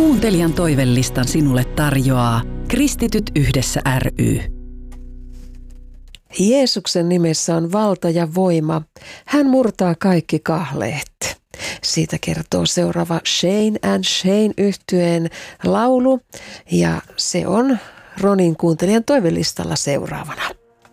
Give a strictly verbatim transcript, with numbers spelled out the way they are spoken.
Kuuntelijan toivelistan sinulle tarjoaa Kristityt yhdessä ry. Jeesuksen nimessä on valta ja voima. Hän murtaa kaikki kahleet. Siitä kertoo seuraava Shane and Shane -yhtyeen laulu ja se on Ronin kuuntelijan toivelistalla seuraavana.